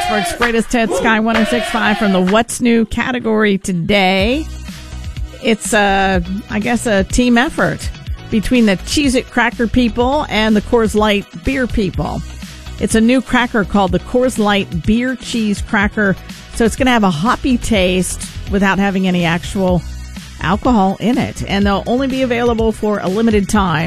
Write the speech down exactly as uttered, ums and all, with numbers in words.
Pittsburgh's greatest hits, Sky one oh six point five, from the What's New category today. It's, a, I guess, a team effort between the Cheez-It cracker people and the Coors Light beer people. It's a new cracker called the Coors Light Beer Cheese Cracker. So it's going to have a hoppy taste without having any actual alcohol in it. And they'll only be available for a limited time.